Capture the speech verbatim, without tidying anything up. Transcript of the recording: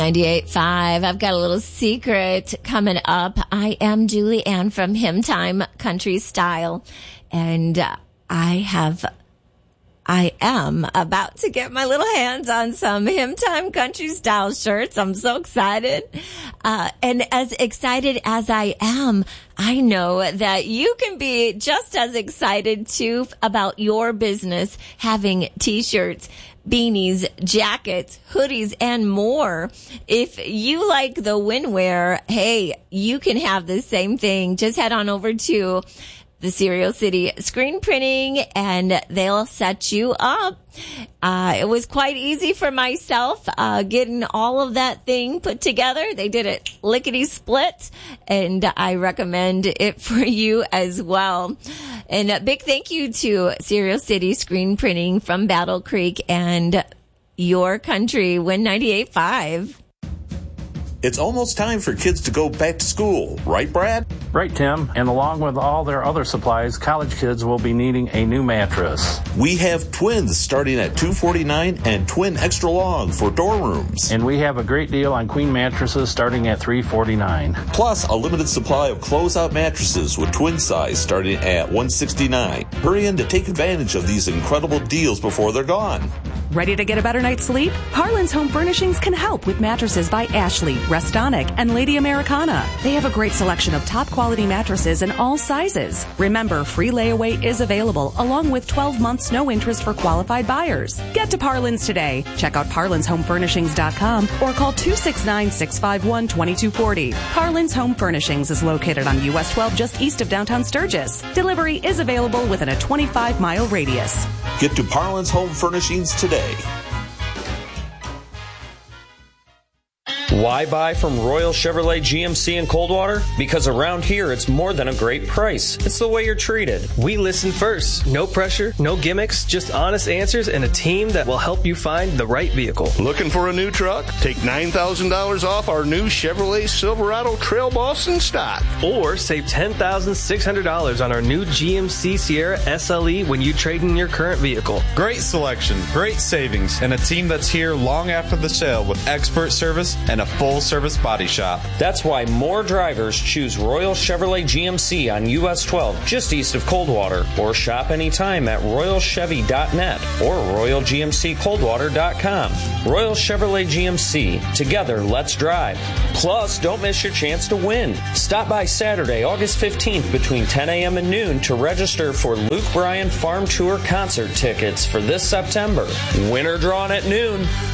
ninety-eight point five. I've got a little secret coming up. I am Julie Ann from Hymn Time Country Style, and uh, I have, I am about to get my little hands on some Hymn Time Country Style shirts. I'm so excited. Uh, and as excited as I am, I know that you can be just as excited too about your business having t-shirts, beanies, jackets, hoodies, and more. If you like the windwear, hey, you can have the same thing. Just head on over to the Cereal City Screen Printing and they'll set you up. Uh, it was quite easy for myself, uh, getting all of that thing put together. They did it lickety split, and I recommend it for you as well. And a big thank you to Cereal City Screen Printing from Battle Creek and your country, Win ninety-eight point five. It's almost time for kids to go back to school, right, Brad? Right, Tim. And along with all their other supplies, college kids will be needing a new mattress. We have twins starting at two hundred forty-nine dollars and twin extra long for dorm rooms. And we have a great deal on queen mattresses starting at three hundred forty-nine dollars. Plus, a limited supply of closeout mattresses with twin size starting at one hundred sixty-nine dollars. Hurry in to take advantage of these incredible deals before they're gone. Ready to get a better night's sleep? Harlan's Home Furnishings can help with mattresses by Ashley, Restonic, and Lady Americana. They have a great selection of top quality mattresses in all sizes. Remember, free layaway is available along with twelve months no interest for qualified buyers. Get to Parlins today. Check out parlins home furnishings dot com or call two six nine, six five one, two two four zero. Parlins Home Furnishings is located on U S twelve just east of downtown Sturgis. Delivery is available within a twenty-five mile radius. Get to Parlins Home Furnishings today. Why buy from Royal Chevrolet G M C in Coldwater? Because around here, it's more than a great price. It's the way you're treated. We listen first. No pressure, no gimmicks, just honest answers and a team that will help you find the right vehicle. Looking for a new truck? Take nine thousand dollars off our new Chevrolet Silverado Trail Boss in stock. Or save ten thousand six hundred dollars on our new G M C Sierra S L E when you trade in your current vehicle. Great selection, great savings, and a team that's here long after the sale with expert service and a full-service body shop. That's why more drivers choose Royal Chevrolet G M C on U S twelve, just east of Coldwater, or shop anytime at royal chevy dot net or royal g m c coldwater dot com. Royal Chevrolet G M C. Together, let's drive. Plus, don't miss your chance to win. Stop by Saturday, August fifteenth between ten a.m. and noon to register for Luke Bryan Farm Tour concert tickets for this September. Winner drawn at noon.